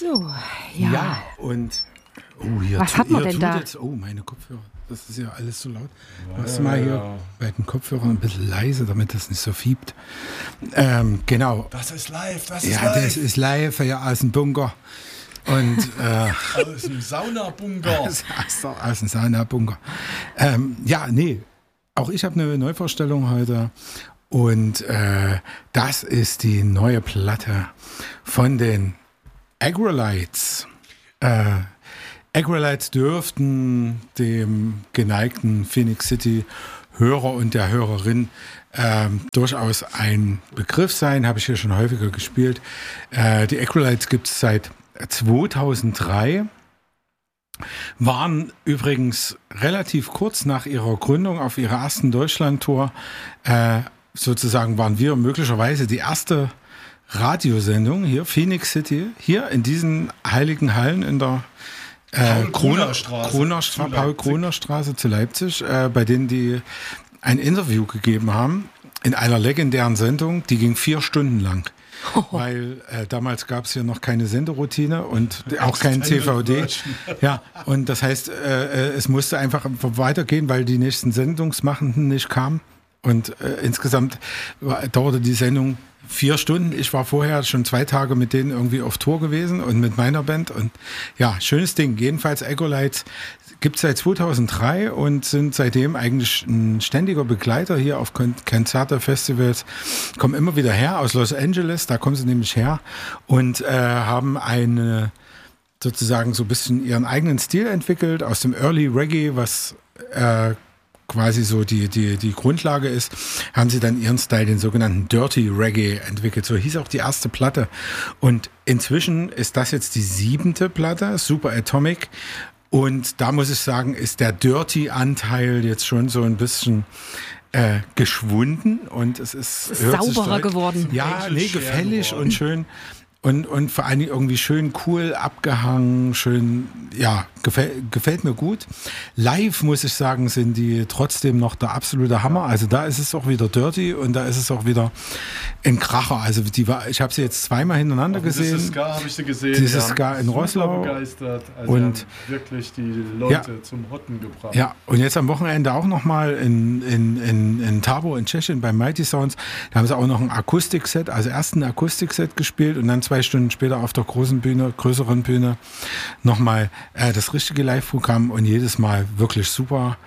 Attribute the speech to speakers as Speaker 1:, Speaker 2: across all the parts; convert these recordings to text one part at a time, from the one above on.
Speaker 1: So, ja.
Speaker 2: Ja, und hier
Speaker 1: Was hat man denn da?
Speaker 2: Jetzt, meine Kopfhörer, das ist ja alles so laut. Machst du mal hier bei den Kopfhörern ein bisschen leise, damit das nicht so fiebt. Genau.
Speaker 3: Das ist live, das
Speaker 2: ist live, ja, aus dem Bunker. Und,
Speaker 3: aus dem Saunabunker.
Speaker 2: Aus dem Saunabunker. Auch ich habe eine Neuvorstellung heute. Und das ist die neue Platte von den Aggrolites. Aggrolites dürften dem geneigten Phoenix City Hörer und der Hörerin durchaus ein Begriff sein, habe ich hier schon häufiger gespielt. Die Aggrolites gibt es seit 2003, waren übrigens relativ kurz nach ihrer Gründung auf ihrer ersten Deutschland-Tour, sozusagen waren wir möglicherweise die erste Radiosendung hier, Phoenix City, hier in diesen heiligen Hallen in der Paul-Kroner-Straße zu Leipzig, bei denen die ein Interview gegeben haben in einer legendären Sendung, die ging 4 Stunden lang. Weil damals gab es ja noch keine Senderoutine und auch kein CVD. Ja, und das heißt, es musste einfach weitergehen, weil die nächsten Sendungsmachenden nicht kamen. Und insgesamt dauerte die Sendung 4 Stunden. Ich war vorher schon 2 Tage mit denen irgendwie auf Tour gewesen und mit meiner Band. Und ja, schönes Ding. Jedenfalls Aggrolites gibt es seit 2003 und sind seitdem eigentlich ein ständiger Begleiter hier auf Konzerte, Festivals. Kommen immer wieder her aus Los Angeles, da kommen sie nämlich her und haben sozusagen so ein bisschen ihren eigenen Stil entwickelt aus dem Early Reggae, was quasi so die Grundlage ist, haben sie dann ihren Style, den sogenannten Dirty Reggae, entwickelt. So hieß auch die erste Platte. Und inzwischen ist das jetzt die 7. Platte, Super Atomic. Und da muss ich sagen, ist der Dirty-Anteil jetzt schon so ein bisschen geschwunden. Und es ist
Speaker 1: sauberer geworden.
Speaker 2: Ja, gefällig und schön. Und vor allen Dingen irgendwie schön cool abgehangen, schön, ja, gefällt mir gut. Live, muss ich sagen, sind die trotzdem noch der absolute Hammer. Also da ist es auch wieder dirty und da ist es auch wieder ein Kracher. Also ich habe sie jetzt 2-mal hintereinander gesehen.
Speaker 3: Dieses Ska habe ich sie gesehen.
Speaker 2: Dieses Ska in Roßlau.
Speaker 3: Begeistert. Also
Speaker 2: und
Speaker 3: wirklich die Leute zum Rotten gebracht.
Speaker 2: Ja, und jetzt am Wochenende auch nochmal in Tabo in Tschechien bei Mighty Sounds. Da haben sie auch noch ein Akustikset, also erst ein Akustikset gespielt und dann 2 Stunden später auf der größeren Bühne nochmal das richtige Live-Programm und jedes Mal wirklich super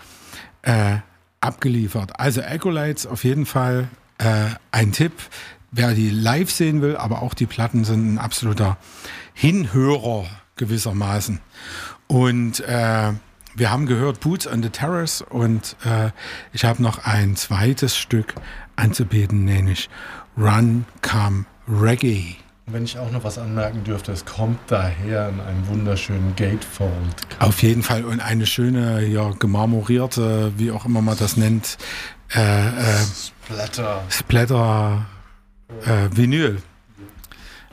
Speaker 2: abgeliefert. Also Aggrolites auf jeden Fall ein Tipp, wer die live sehen will, aber auch die Platten sind ein absoluter Hinhörer gewissermaßen. Und wir haben gehört Boots on the Terrace und ich habe noch ein zweites Stück anzubieten, nämlich Run Come Reggae.
Speaker 3: Wenn ich auch noch was anmerken dürfte, es kommt daher in einem wunderschönen Gatefold.
Speaker 2: Auf jeden Fall und eine schöne, ja, gemarmorierte, wie auch immer man das nennt, Splatter Vinyl.